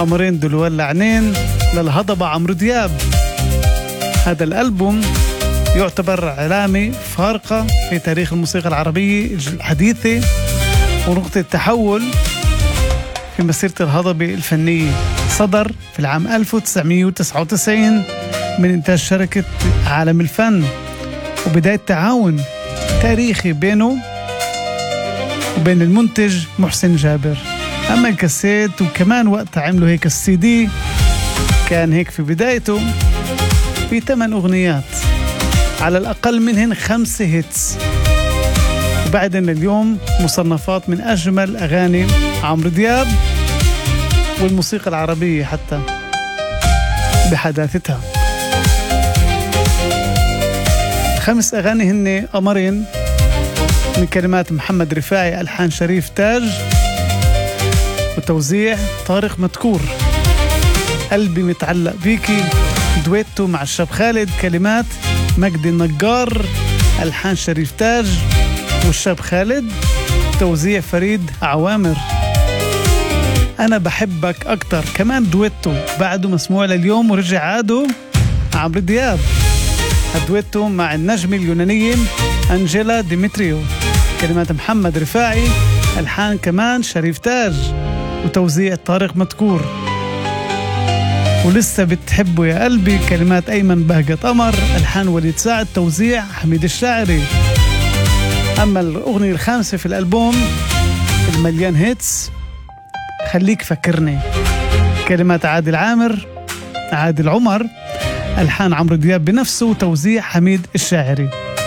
قمرين دول ولعنين للهضبة عمرو دياب. هذا الألبوم يعتبر علامة فارقة في تاريخ الموسيقى العربية الحديثة ونقطة تحول في مسيرة الهضبة الفنية. صدر في العام 1999 من إنتاج شركة عالم الفن، وبداية تعاون تاريخي بينه وبين المنتج محسن جابر. أما الكاسيت وكمان وقت عملوا هيك السي دي كان هيك في بدايته في 8 أغنيات، على الأقل منهن 5 هيتس، وبعدين اليوم مصنفات من أجمل أغاني عمرو دياب والموسيقى العربية حتى بحداثتها. 5 أغاني هن قمرين من كلمات محمد رفاعي، ألحان شريف تاج، وتوزيع طارق مدكور. قلبي متعلق بيكي دويتو مع الشاب خالد، كلمات مجدي النجار، ألحان شريف تاج والشاب خالد، توزيع فريد عوامر. أنا بحبك أكتر كمان دويتو بعده مسموع لليوم ورجع عاده عمرو دياب. الدويتو مع النجمة اليونانية أنجيلا ديمتريو، كلمات محمد رفاعي، ألحان كمان شريف تاج وتوزيع طارق مدكور. ولسه بتحبه يا قلبي، كلمات أيمن بهجة قمر، ألحان وليد سعد، توزيع حميد الشاعري. أما الأغنية الخامسة في الألبوم المليان هيتس، خليك فكرني، كلمات عادل عمر، ألحان عمرو دياب بنفسه وتوزيع حميد الشاعري.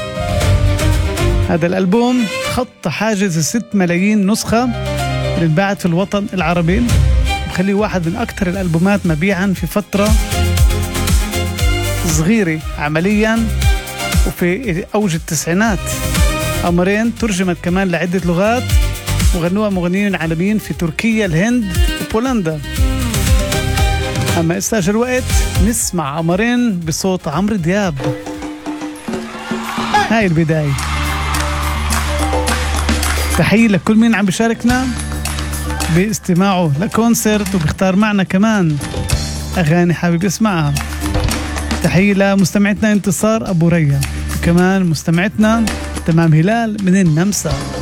هذا الألبوم خط حاجز 6 ملايين نسخة اللي انباعت في الوطن العربي، بخليه واحد من أكثر الألبومات مبيعاً في فترة صغيرة عملياً وفي أوج التسعينات. قمرين ترجمت كمان لعدة لغات وغنوها مغنيين عالميين في تركيا، الهند وبولندا. أما استاجر الوقت نسمع قمرين بصوت عمرو دياب. هاي البداية. تحية لكل مين عم بيشاركنا باستماعه لكونسرت وبيختار معنا كمان أغاني حابب يسمعها. تحية لمستمعتنا انتصار أبو ريا، وكمان مستمعتنا تمام هلال من النمسا.